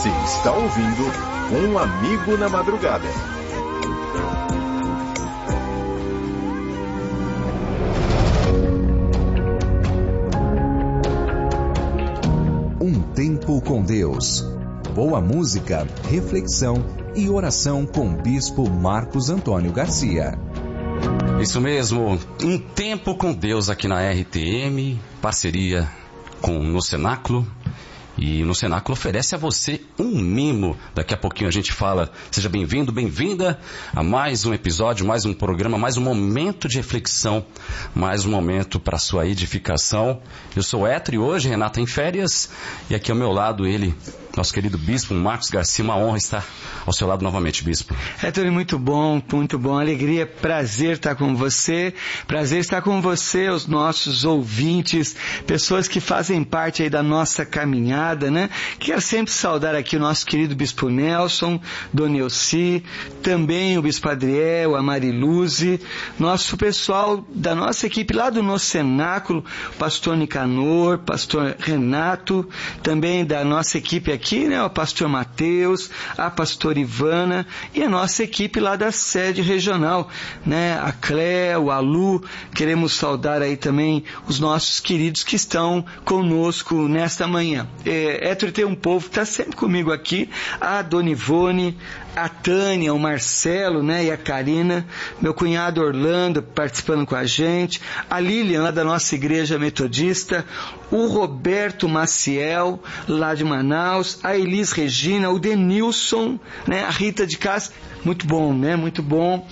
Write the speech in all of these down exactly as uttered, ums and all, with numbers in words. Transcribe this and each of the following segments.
Você está ouvindo Um Amigo na Madrugada. Um tempo com Deus. Boa música, reflexão e oração com o Bispo Marcos Antônio Garcia. Isso mesmo, um tempo com Deus aqui na R T M, parceria com No Cenáculo. E No Cenáculo oferece a você um mimo. Daqui a pouquinho a gente fala. Seja bem-vindo, bem-vinda a mais um episódio, mais um programa, mais um momento de reflexão, mais um momento para sua edificação. Eu sou Héctor e hoje Renata em férias e aqui ao meu lado ele, nosso querido Bispo Marcos Garcia. Uma honra estar ao seu lado novamente, Bispo. Héctor, muito bom, muito bom. Alegria, prazer estar com você. Prazer estar com você, os nossos ouvintes, pessoas que fazem parte aí da nossa caminhada, né? Quero sempre saudar aqui o nosso querido Bispo Nelson, Dona Elci, também o Bispo Adriel, a Mariluze, nosso pessoal da nossa equipe lá do nosso Cenáculo, Pastor Nicanor, Pastor Renato, também da nossa equipe aqui, né? O Pastor Mateus, a Pastor Ivana e a nossa equipe lá da sede regional, né? A Cléo, a Lu. Queremos saudar aí também os nossos queridos que estão conosco nesta manhã. É, Héctor, tem um povo que está sempre comigo aqui, a Dona Ivone, a Tânia, o Marcelo, né, e a Karina, meu cunhado Orlando participando com a gente, a Lilian lá da nossa igreja metodista, o Roberto Maciel lá de Manaus, a Elis Regina, o Denilson, né, a Rita de Casa. Muito bom, né, muito bom.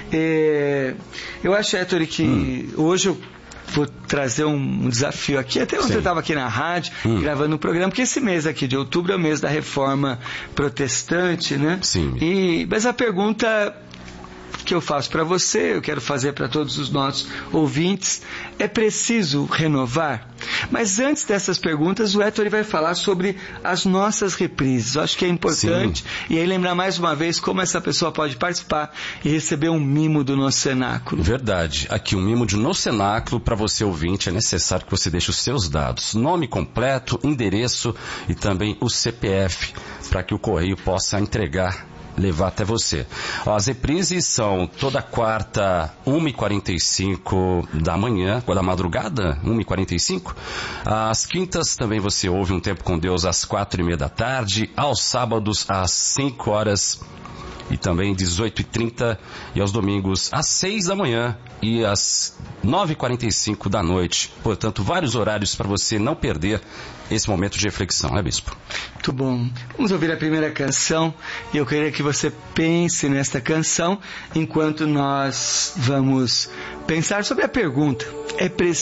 É, eu acho, Héctor, que hum. hoje eu vou trazer um desafio aqui, até ontem eu estava aqui na rádio, hum. gravando um programa, porque esse mês aqui de outubro é o mês da Reforma Protestante, né? Sim. E, mas a pergunta que eu faço para você, eu quero fazer para todos os nossos ouvintes, é preciso renovar? Mas antes dessas perguntas, o Héctor vai falar sobre as nossas reprises. Eu acho que é importante. Sim. E aí lembrar mais uma vez como essa pessoa pode participar e receber um mimo do nosso cenáculo. Verdade. Aqui um mimo de No Cenáculo para você ouvinte. É necessário que você deixe os seus dados. Nome completo, endereço e também o C P F para que o correio possa entregar, levar até você. As reprises são toda quarta, uma e quarenta e cinco da manhã, da madrugada, uma e quarenta e cinco. Às quintas também você ouve Um Tempo com Deus às quatro e meia da tarde, aos sábados às cinco horas e também dezoito e trinta, e aos domingos às seis da manhã e às nove e quarenta e cinco da noite. Portanto, vários horários para você não perder esse momento de reflexão, né, Bispo? Muito bom. Vamos ouvir a primeira canção e eu queria que você pense nesta canção enquanto nós vamos pensar sobre a pergunta: é preciso